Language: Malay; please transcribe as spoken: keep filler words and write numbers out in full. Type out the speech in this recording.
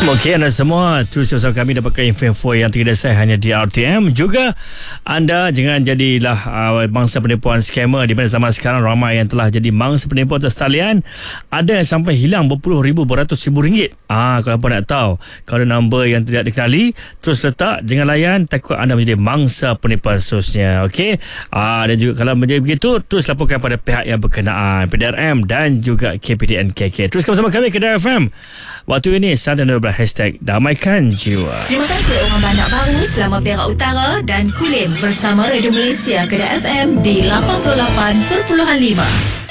Okey, anda semua terus bersama kami dapatkan info-info yang tidak sah hanya di R T M. Juga anda jangan jadilah uh, mangsa penipuan scammer, di mana zaman sekarang ramai yang telah jadi mangsa penipuan atas talian. Ada yang sampai hilang berpuluh ribu, beratus ribu ringgit. Ah, kalau apa nak tahu, kalau nombor yang tidak dikenali terus letak, jangan layan, takut anda menjadi mangsa penipuan seterusnya. Okey. Ah, dan juga kalau menjadi begitu, terus laporkan pada pihak yang berkenaan, P D R M dan juga K P D N K K. Teruskan bersama kami Kedah F M. Waktu ini Santai dua belas hashtag Damaikan Jiwa. Terima kasih orang Banak Baru, Selama Perak Utara dan Kulim bersama Radio Malaysia Kedah F M di lapan puluh lapan perpuluhan lima.